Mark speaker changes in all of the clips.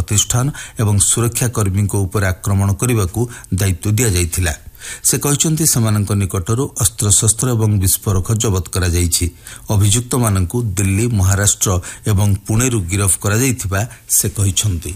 Speaker 1: प्रतिष्ठान एवं सुरक्षाकर्मी उपर आक्रमण करने को दायित्व दि जाइथिला। से कहते सेमानंक निकटरू अस्त्रशस्त्र एवं विस्फोरक जबत करा जाइछि। अभियुक्त मानंकु दिल्ली, महाराष्ट्र एवं पुणे रु गिरफ करा जाइथिबा से कहिसंती।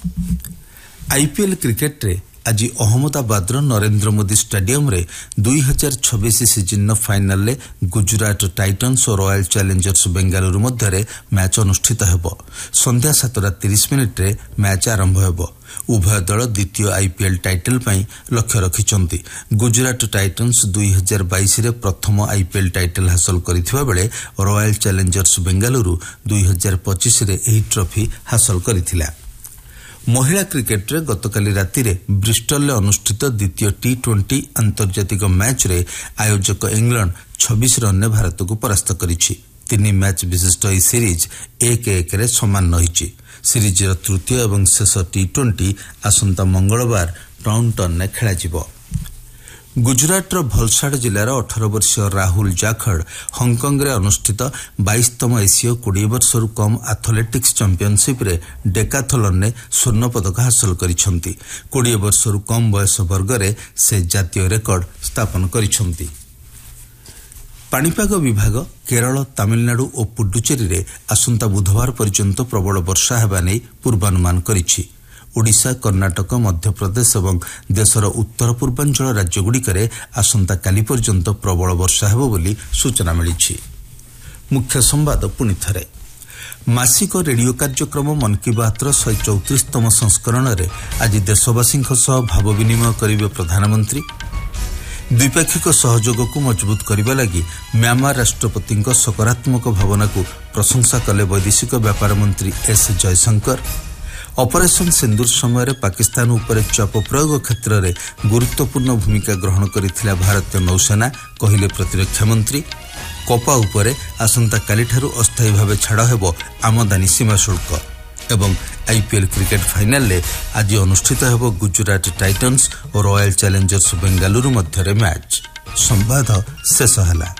Speaker 1: आईपीएल क्रिकेट रे आज अहमदाबाद नरेंद्र मोदी स्टेडियम रे 2026 सीजन फाइनल रे गुजरात टाइटन्स और रॉयल चैलेंजर्स बेंगलुरु मध्य मैच अनुष्ठित हेबो। संध्या 7:30 रे मैच आरंभ हेबो। उभय दल द्वितीय आईपीएल टाइटल पई लक्ष्य रखिचंती। गुजरात टाइटन्स 2022 रे प्रथम आईपीएल टाइटल हासिल करिथिबा बेले रॉयल चैलेंजर्स बेंगलुरु 2025 रे एही ट्रॉफी हासिल करिथिला। महिला क्रिकेट रे गतकाली राति रे ब्रिस्टल रे अनुष्ठित द्वितीय टी20 अंतर्जातिक मैच रे आयोजक इंग्लैंड 26 रन भारत को परास्त करिछि। 3 मैच विशिष्ट ई सीरीज 1-1 रे समान रहिछि। सीरीज रो तृतीय एवं शेष टी20 आसंता मंगलवार टाउनटन ने खेला जिवो। गुजरात भलसाड जिलार 18 वर्षीय राहुल जाखड़ हांगकांग रे अनुष्ठित 22तम एशिया 20 वर्षरु कम एथलेटिक्स चैंपियनशिप रे डेकाथलन ने स्वर्ण पदक हासिल करिसंती। 20 वर्षरु कम बयस वर्ग रे से जातीय रेकर्ड स्थापन करिसंती। पाणीपाग विभाग केरल, तमिलनाडु और पुडुचेरी रे आसंता बुधवार पर्यंत प्रबल वर्षा हेबा नै पूर्वानुमान करिछि। ओडिशा, कर्णाटक, मध्यप्रदेश एवं देशर उत्तर पूर्वांचल राज्यगुड़िकरे आसंता काली पर्यंत प्रबल वर्षा हेबो बोली सूचना मिलिछि। मुख्य संवाद पुनि थरे। मासिक रेडियो कार्यक्रम मन की बात 134तम संस्करण रे आज देशवासी भाव विनिमय करिवे प्रधानमंत्री। द्विपाक्षिक सहयोग को मजबूत करने लगी म्यांमार राष्ट्रपति सकारात्मक भावना को प्रशंसा कले वैदेशिक व्यापार मंत्री एस जयशंकर। ऑपरेशन सिंदूर समय पाकिस्तान उपर चाप प्रयोग क्षेत्र में गुरुत्वपूर्ण भूमिका ग्रहण करथिला भारतीय नौसेना कहिले प्रतिरक्षा मंत्री। कपा उपरे आसंता कालीठारु अस्थायी भाव छाड़ हेबो आमदानी सीमा शुल्क। एवं आईपीएल क्रिकेट फाइनल ले आज अनुष्ठित हेबो गुजरात टाइटन्स और रॉयल चैलेंजर्स बेंगलुरु मध्य मैच। संवाद शेष हला।